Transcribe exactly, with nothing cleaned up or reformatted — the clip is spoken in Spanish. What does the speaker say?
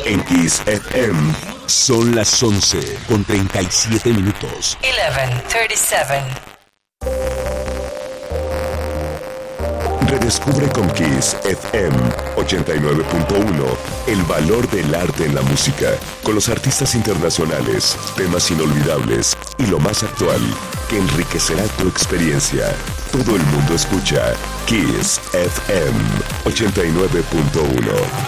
En Kiss F M son las once con treinta y siete minutos. once treinta y siete. Redescubre con Kiss F M ochenta y nueve punto uno el valor del arte en la música, con los artistas internacionales, temas inolvidables y lo más actual que enriquecerá tu experiencia. Todo el mundo escucha Kiss F M ochenta y nueve punto uno.